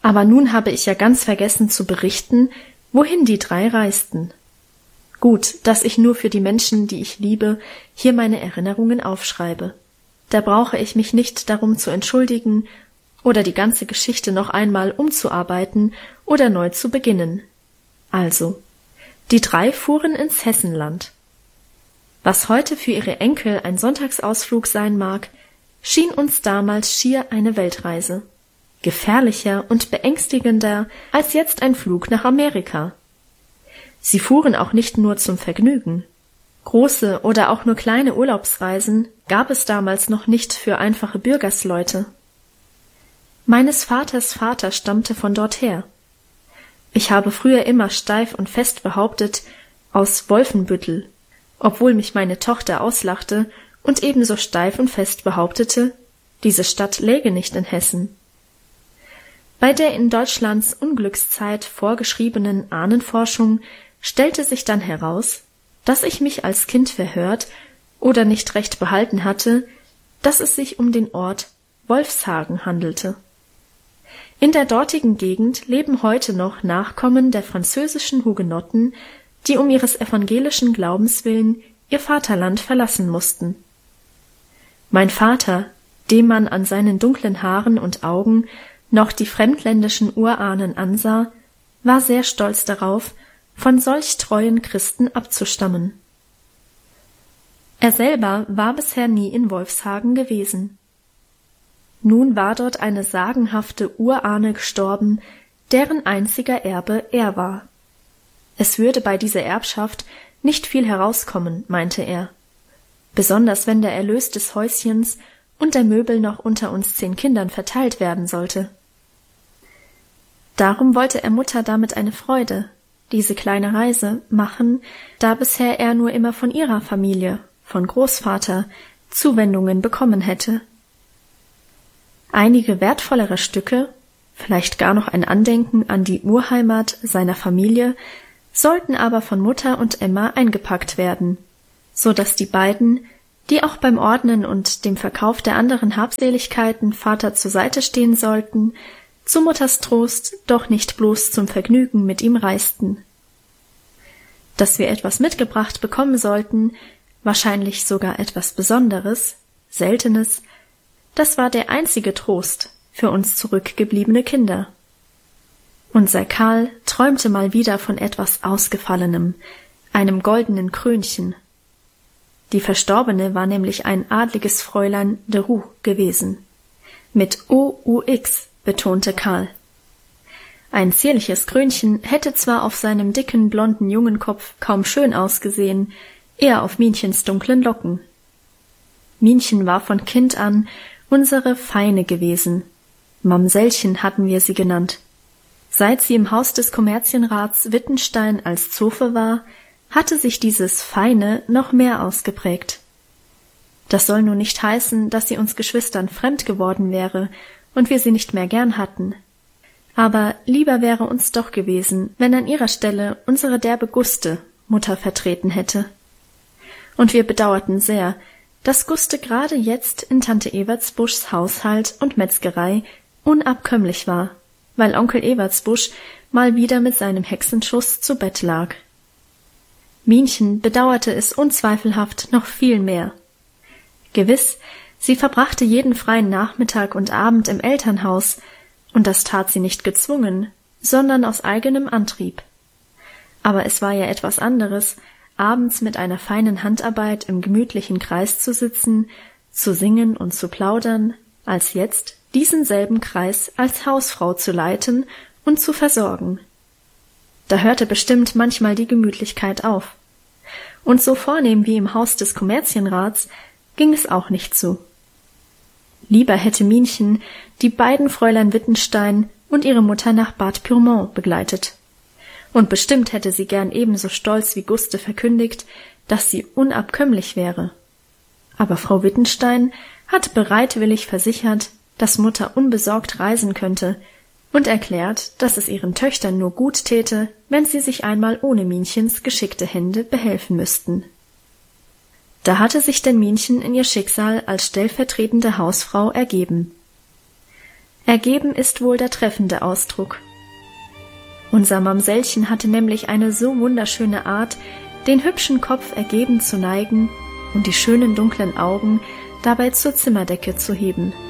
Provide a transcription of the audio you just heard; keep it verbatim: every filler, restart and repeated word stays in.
Aber nun habe ich ja ganz vergessen zu berichten, wohin die drei reisten. Gut, dass ich nur für die Menschen, die ich liebe, hier meine Erinnerungen aufschreibe. Da brauche ich mich nicht darum zu entschuldigen oder die ganze Geschichte noch einmal umzuarbeiten oder neu zu beginnen. Also, die drei fuhren ins Hessenland. Was heute für ihre Enkel ein Sonntagsausflug sein mag, schien uns damals schier eine Weltreise. Gefährlicher und beängstigender als jetzt ein Flug nach Amerika. Sie fuhren auch nicht nur zum Vergnügen. Große oder auch nur kleine Urlaubsreisen gab es damals noch nicht für einfache Bürgersleute. Meines Vaters Vater stammte von dorther. Ich habe früher immer steif und fest behauptet, aus Wolfenbüttel, obwohl mich meine Tochter auslachte und ebenso steif und fest behauptete, diese Stadt läge nicht in Hessen. Bei der in Deutschlands Unglückszeit vorgeschriebenen Ahnenforschung stellte sich dann heraus, dass ich mich als Kind verhört oder nicht recht behalten hatte, dass es sich um den Ort Wolfshagen handelte. In der dortigen Gegend leben heute noch Nachkommen der französischen Hugenotten, die um ihres evangelischen Glaubens willen ihr Vaterland verlassen mussten. Mein Vater, dem man an seinen dunklen Haaren und Augen noch die fremdländischen Urahnen ansah, war sehr stolz darauf, von solch treuen Christen abzustammen. Er selber war bisher nie in Wolfshagen gewesen. Nun war dort eine sagenhafte Urahne gestorben, deren einziger Erbe er war. Es würde bei dieser Erbschaft nicht viel herauskommen, meinte er, besonders wenn der Erlös des Häuschens und der Möbel noch unter uns zehn Kindern verteilt werden sollte. Darum wollte er Mutter damit eine Freude, diese kleine Reise, machen, da bisher er nur immer von ihrer Familie, von Großvater, Zuwendungen bekommen hätte. Einige wertvollere Stücke, vielleicht gar noch ein Andenken an die Urheimat seiner Familie, sollten aber von Mutter und Emma eingepackt werden, so dass die beiden, die auch beim Ordnen und dem Verkauf der anderen Habseligkeiten Vater zur Seite stehen sollten, zu Mutters Trost doch nicht bloß zum Vergnügen mit ihm reisten. Dass wir etwas mitgebracht bekommen sollten, wahrscheinlich sogar etwas Besonderes, Seltenes, das war der einzige Trost für uns zurückgebliebene Kinder. Unser Karl träumte mal wieder von etwas Ausgefallenem, einem goldenen Krönchen. Die Verstorbene war nämlich ein adliges Fräulein de Roux gewesen. Mit O U X, betonte Karl. Ein zierliches Krönchen hätte zwar auf seinem dicken, blonden Jungenkopf kaum schön ausgesehen, eher auf Minchens dunklen Locken. Minchen war von Kind an unsere Feine gewesen. Mamsellchen hatten wir sie genannt. Seit sie im Haus des Kommerzienrats Wittenstein als Zofe war, hatte sich dieses Feine noch mehr ausgeprägt. Das soll nun nicht heißen, dass sie uns Geschwistern fremd geworden wäre und wir sie nicht mehr gern hatten. Aber lieber wäre uns doch gewesen, wenn an ihrer Stelle unsere derbe Guste Mutter vertreten hätte. Und wir bedauerten sehr, dass Guste gerade jetzt in Tante Evertsbuschs Haushalt und Metzgerei unabkömmlich war, weil Onkel Evertsbusch mal wieder mit seinem Hexenschuss zu Bett lag. Minchen bedauerte es unzweifelhaft noch viel mehr. Gewiss, sie verbrachte jeden freien Nachmittag und Abend im Elternhaus, und das tat sie nicht gezwungen, sondern aus eigenem Antrieb. Aber es war ja etwas anderes, abends mit einer feinen Handarbeit im gemütlichen Kreis zu sitzen, zu singen und zu plaudern, als jetzt diesen selben Kreis als Hausfrau zu leiten und zu versorgen. Da hörte bestimmt manchmal die Gemütlichkeit auf. Und so vornehm wie im Haus des Kommerzienrats ging es auch nicht zu. Lieber hätte Minchen die beiden Fräulein Wittenstein und ihre Mutter nach Bad Pyrmont begleitet. Und bestimmt hätte sie gern ebenso stolz wie Guste verkündigt, dass sie unabkömmlich wäre. Aber Frau Wittenstein hat bereitwillig versichert, dass Mutter unbesorgt reisen könnte und erklärt, dass es ihren Töchtern nur gut täte, wenn sie sich einmal ohne Minchens geschickte Hände behelfen müssten. Da hatte sich denn Minchen in ihr Schicksal als stellvertretende Hausfrau ergeben. Ergeben ist wohl der treffende Ausdruck. Unser Mamsellchen hatte nämlich eine so wunderschöne Art, den hübschen Kopf ergeben zu neigen und die schönen dunklen Augen dabei zur Zimmerdecke zu heben.